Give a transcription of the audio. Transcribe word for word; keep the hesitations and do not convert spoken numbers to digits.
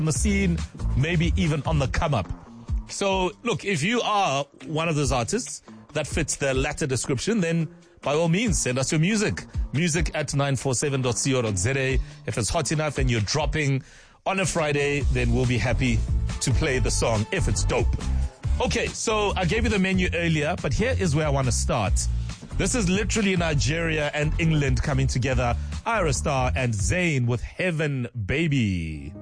on the scene, maybe even on the come up. So, look, if you are one of those artists that fits the latter description, then by all means, send us your music. Music at nine four seven dot co dot za. If it's hot enough and you're dropping on a Friday, then we'll be happy to play the song if it's dope. Okay, so I gave you the menu earlier, but here is where I want to start. This is literally Nigeria and England coming together. Ira Star and Zayn with Heaven Baby.